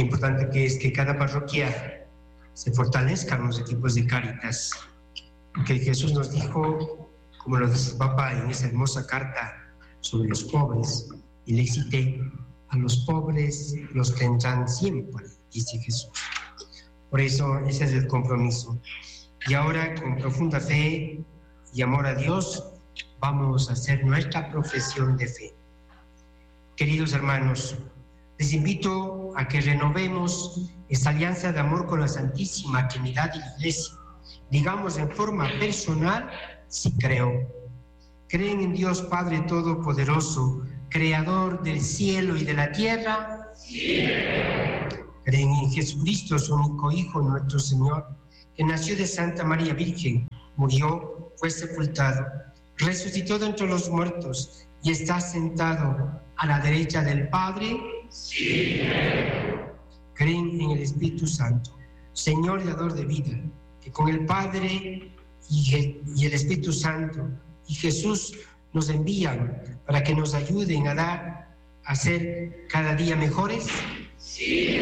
importante que es que cada parroquia se fortalezcan los equipos de Cáritas, que Jesús nos dijo, como lo dice el Papa en esa hermosa carta sobre los pobres, y le cité: a los pobres los tendrán siempre, dice Jesús. Por eso ese es el compromiso. Y ahora, con profunda fe y amor a Dios, vamos a hacer nuestra profesión de fe. Queridos hermanos, les invito a que renovemos esta alianza de amor con la Santísima Trinidad y la Iglesia. Digamos en forma personal: sí creo. ¿Creen en Dios Padre Todopoderoso, Creador del cielo y de la tierra? Sí. ¿Creen en Jesucristo, su único Hijo, nuestro Señor, que nació de Santa María Virgen, murió, fue sepultado, resucitó de entre los muertos y está sentado a la derecha del Padre? Sí. ¿Creen en el Espíritu Santo, Señor y dador de vida, que con el Padre y el Espíritu Santo y Jesús nos envían para que nos ayuden a ser cada día mejores? Sí.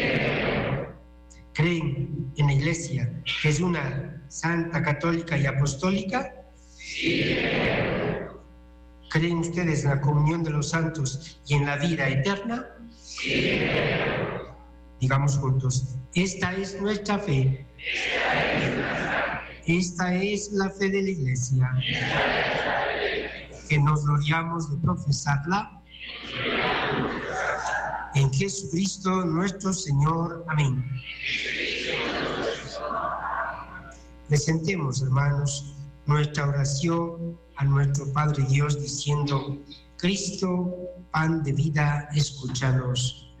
¿Creen en la Iglesia, que es una santa, católica y apostólica? Sí. ¿Creen ustedes en la comunión de los santos y en la vida eterna? Sí. Digamos juntos: esta es nuestra fe. Esta es la fe de la Iglesia. Que nos gloriamos de profesarla en Jesucristo nuestro Señor. Amén. Presentemos, hermanos, nuestra oración a nuestro Padre Dios, diciendo: Cristo, pan de vida, escúchanos.